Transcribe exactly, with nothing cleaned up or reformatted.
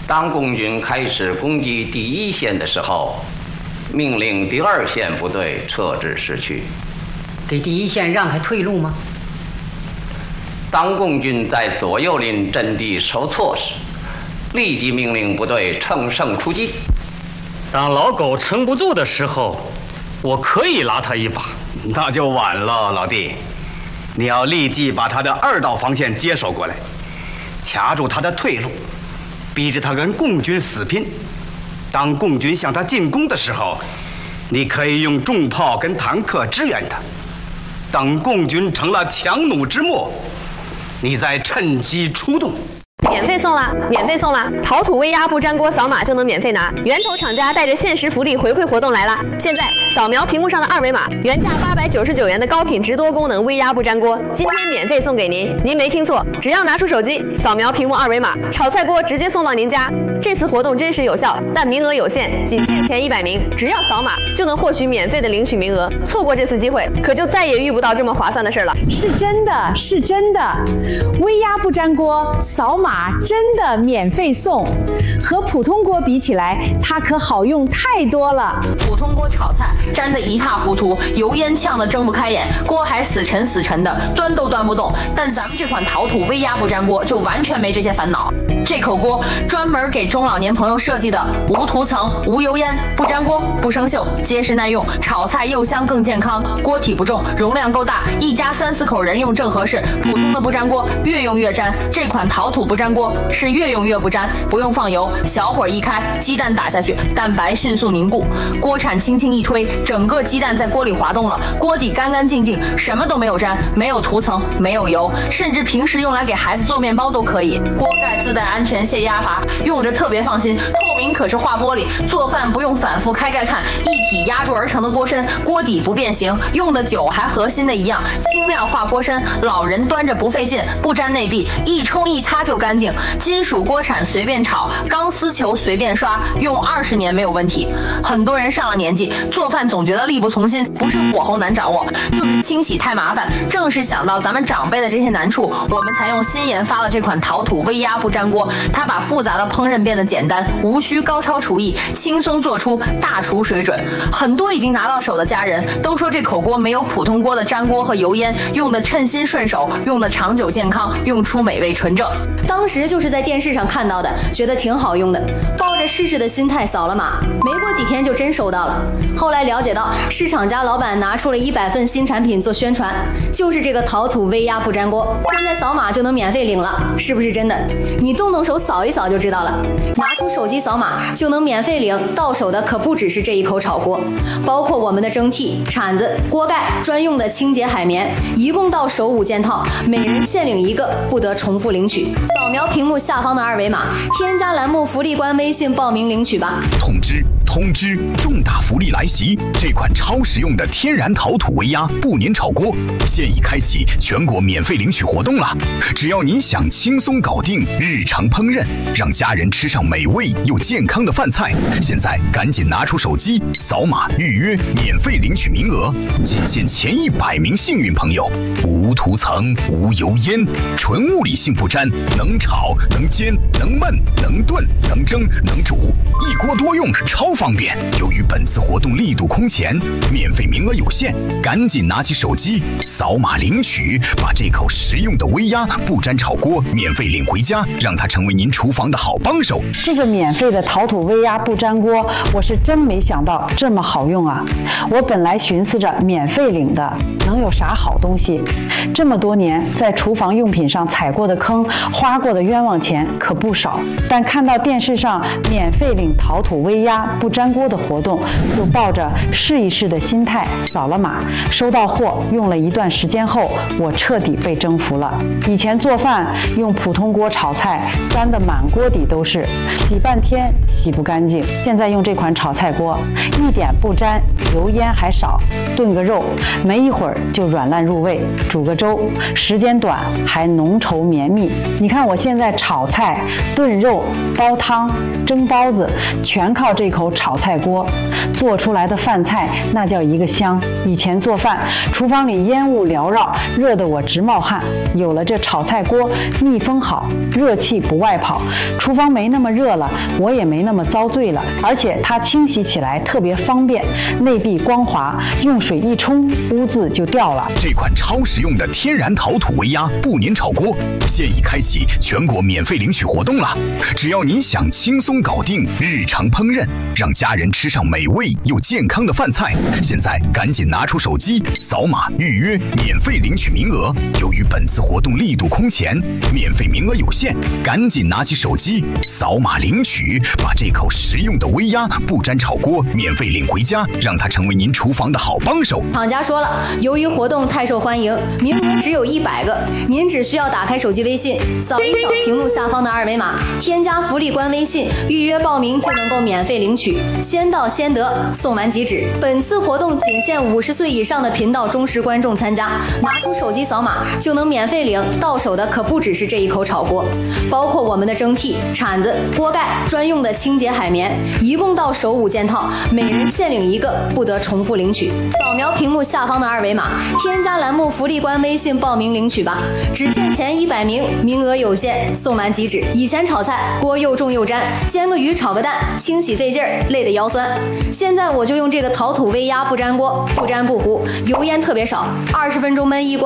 当共军开始攻击第一线的时候，命令第二线部队撤至市区， 给第一线让开退路吗？ 当共军在左右邻阵地受挫时，立即命令部队乘胜出击。 当老狗撑不住的时候，我可以拉他一把。 那就晚了，老弟，你要立即把他的二道防线接手过来，卡住他的退路，逼着他跟共军死拼。当共军向他进攻的时候，你可以用重炮跟坦克支援他。等共军成了强弩之末，你再趁机出动。 免费送啦！免费送啦！陶土微压不粘锅扫码就能免费拿，源头厂家带着限时福利回馈活动来啦！现在扫描屏幕上的二维码，原价八百九十九元的高品质多功能微压不粘锅，今天免费送给您。您没听错，只要拿出手机扫描屏幕二维码，炒菜锅直接送到您家。这次活动真实有效，但名额有限，仅限前一百名，只要扫码就能获取免费的领取名额。错过这次机会，可就再也遇不到这么划算的事了。 是真的，是真的，微压不粘锅扫码真的免费送，和普通锅比起来，它可好用太多了。 普通锅炒菜粘得一塌糊涂，油烟呛得睁不开眼，锅还死沉死沉的，端都端不动。但咱们这款陶土微压不粘锅就完全没这些烦恼。这口锅专门给中老年朋友设计的，无涂层、无油烟、不粘锅、不生锈，结实耐用，炒菜又香更健康。锅体不重，容量够大，一家三四口人用正合适。普通的不粘锅越用越粘，这款陶土不粘锅是越用越不粘，不用放油，小火一开，鸡蛋打下去，蛋白迅速凝固，锅铲轻轻一推，整个鸡蛋在锅里滑动了，锅底干干净净，什么都没有粘，没有涂层，没有油，甚至平时用来给孩子做面包都可以。锅盖自带安全泄压阀，用着特别放心，透明可是化玻璃，做饭不用反复开盖看，一体压铸而成的锅身，锅底不变形，用的久还和新的一样，轻量化锅身，老人端着不费劲，不粘内壁，一冲一擦就干净。金属锅铲随便炒，钢丝球随便刷，用二十年没有问题。很多人上了年纪，做饭总觉得力不从心，不是火候难掌握，就是清洗太麻烦。正是想到咱们长辈的这些难处，我们才用新研发了这款陶土微压不粘锅。它把复杂的烹饪变得简单，无需高超厨艺，轻松做出大厨水准。很多已经拿到手的家人都说，这口锅没有普通锅的粘锅和油烟，用的称心顺手，用的长久健康，用出美味纯正。 当时就是在电视上看到的，觉得挺好用的，抱着试试的心态扫了码，没过几天就真收到了。后来了解到，市场家老板拿出了一百份新产品做宣传，就是这个陶土微压不粘锅，现在扫码就能免费领了，是不是真的？你动动手扫一扫就知道了。拿出手机扫码就能免费领，到手的可不只是这一口炒锅，包括我们的蒸屉、铲子、锅盖、专用的清洁海绵，一共到手五件套，每人限领一个，不得重复领取。扫描屏幕下方的二维码，添加栏目福利官微信报名领取吧。 通知通知，重大福利来袭！这款超实用的天然陶土微压不粘炒锅现已开启全国免费领取活动了。只要您想轻松搞定日常烹饪，让家人吃上美味又健康的饭菜，现在赶紧拿出手机扫码预约，免费领取名额，仅限前一百名幸运朋友。无涂层、无油烟，纯物理性不粘，能炒、能煎、能焖、能炖、能蒸、能煮，一锅多用，超方便。由于本次活动力度空前，免费名额有限，赶紧拿起手机扫码领取，把这口实用的微压不粘炒锅免费领回家，让它成为您厨房的好帮手。 这个免费的陶土微压不粘锅，我是真没想到这么好用啊！我本来寻思着免费领的能有啥好东西，这么多年在厨房用品上踩过的坑，花过的冤枉钱可不少，但看到电视上免费领陶土微压不粘锅的活动，就抱着试一试的心态扫了码，收到货用了一段时间后，我彻底被征服了。以前做饭用普通锅炒菜，粘得满锅底都是，洗半天洗不干净。现在用这款炒菜锅，一点不粘，油烟还少，炖个肉没一会儿就软烂入味，煮个粥时间短还浓稠绵密。你看我现在炒菜、炖肉、煲汤、蒸包子，全靠这口炒菜锅，做出来的饭菜那叫一个香。以前做饭，厨房里烟雾缭绕，热得我直冒汗。有了这炒菜锅，密封好，热气不外跑，厨房没那么热了，我也没那么遭罪了。而且它清洗起来特别方便，内壁光滑，用水一冲，污渍就掉了。 这款超实用的天然陶土微压不粘炒锅现已开启全国免费领取活动了。只要您想轻松搞定日常烹饪，让家人吃上美味又健康的饭菜，现在赶紧拿出手机扫码预约，免费领取名额。由于本次活动力度空前，免费名额有限，赶紧拿起手机扫码领取，把这口实用的微压不粘炒锅免费领回家，让它成为您厨房的好帮手。 厂家说了，由于活动太受欢迎，名额只有一百个，您只需要打开手机微信，扫一扫屏幕下方的二维码，添加福利官微信，预约报名就能够免费领取，先到先得，送完即止。本次活动仅限五十岁以上的频道忠实观众参加，拿出手机扫码就能免费领，到手的可不只是这一口炒锅，包括我们的蒸屉、铲子、锅盖、专用的清洁海绵，一共到手五件套，每人限领一个，不得重复领取。扫描屏幕下方的二维码，添加栏目福利官微信报名领取吧，只限前一百名，名额有限，送完即止。以前炒菜锅又重又粘，煎个鱼炒个蛋，清洗费劲儿，累得腰酸。现在我就用这个陶土微压不粘锅，不粘不糊，油烟特别少，二十分钟焖一锅。